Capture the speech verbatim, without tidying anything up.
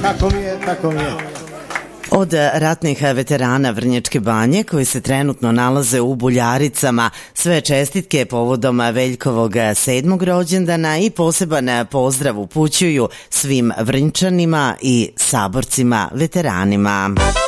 kako mi je, tako mi je. Od ratnih veterana Vrnjačke Banje koji se trenutno nalaze u Buljaricama, sve čestitke povodom Veljkovog sedmog rođendana i poseban pozdrav upućuju svim Vrnjčanima i saborcima veteranima.